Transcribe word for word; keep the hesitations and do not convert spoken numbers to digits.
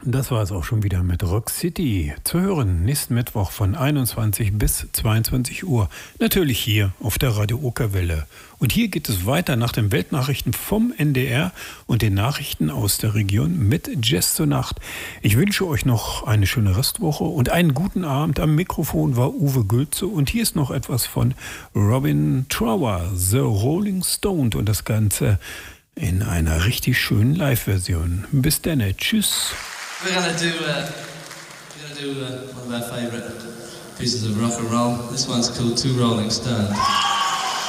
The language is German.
Das war es auch schon wieder mit Rock City. Zu hören nächsten Mittwoch von einundzwanzig bis zweiundzwanzig Uhr. Natürlich hier auf der Radio Okerwelle. Und hier geht es weiter nach den Weltnachrichten vom N D R und den Nachrichten aus der Region mit Jazz zur Nacht. Ich wünsche euch noch eine schöne Restwoche und einen guten Abend. Am Mikrofon war Uwe Gülze und hier ist noch etwas von Robin Trower, The Rolling Stone und das Ganze in einer richtig schönen Live-Version. Bis dann, tschüss. We're gonna do, uh, we're gonna do uh, one of our favourite pieces of rock and roll. This one's called Two Rolling Stones.